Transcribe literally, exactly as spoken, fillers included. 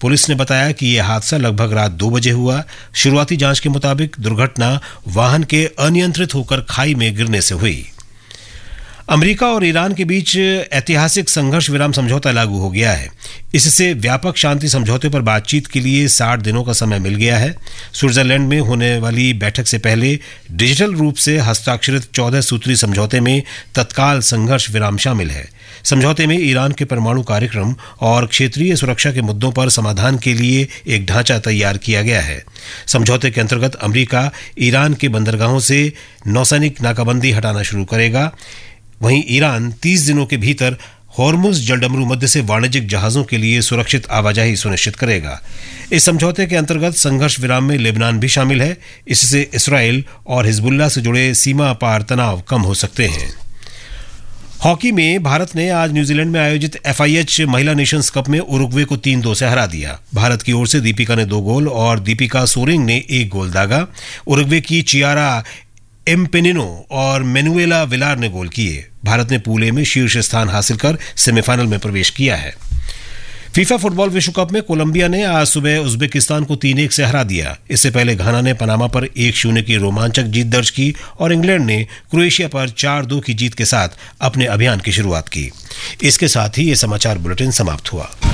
Police ने बताया कि यह हादसा लगभग रात दो बजे हुआ। शुरुआती जांच के मुताबिक दुर्घटना वाहन के अनियंत्रित होकर खाई में गिरने से हुई। अमेरिका और ईरान के बीच ऐतिहासिक संघर्ष विराम समझौता लागू हो गया है। इससे व्यापक शांति समझौते पर बातचीत के लिए साठ दिनों का समय मिल गया है। स्विट्जरलैंड में होने वाली बैठक से पहले डिजिटल रूप से हस्ताक्षरित चौदह सूत्री समझौते में तत्काल संघर्ष विराम शामिल है। समझौते में ईरान के परमाणु कार्यक्रम और क्षेत्रीय सुरक्षा के मुद्दों पर समाधान के लिए एक ढांचा तैयार किया गया है। समझौते के अंतर्गत अमेरिका ईरान के बंदरगाहों से नौसैनिक नाकाबंदी हटाना शुरू करेगा। वहीं ईरान तीस दिनों के भीतर हॉर्मुज जलडमरू मध्य से वाणिज्यिक जहाजों के लिए सुरक्षित आवाजाही सुनिश्चित करेगा। इस समझौते के अंतर्गत संघर्ष विराम में लेबनान भी शामिल है। इससे इसराइल और हिजबुल्लाह से जुड़े सीमा पार तनाव कम हो सकते हैं। हॉकी में भारत ने आज न्यूजीलैंड में आयोजित एफ आई एच महिला नेशंस कप में उरुग्वे को तीन दो से हरा दिया। भारत की ओर से दीपिका ने दो गोल और दीपिका सोरेंग ने एक गोल दागा। उरुग्वे की चियारा एम्पेनिनो और मैनुएला विलार ने गोल किए। भारत ने पूल ए में शीर्ष स्थान हासिल कर सेमीफाइनल में प्रवेश किया है। फीफा फुटबॉल विश्व कप में कोलंबिया ने आज सुबह उज्बेकिस्तान को तीन एक से हरा दिया। इससे पहले घाना ने पनामा पर एक शून्य की रोमांचक जीत दर्ज की और इंग्लैंड ने क्रोएशिया पर चार दो की जीत के साथ अपने अभियान की शुरुआत की। इसके साथ ही ये समाचार बुलेटिन समाप्त हुआ।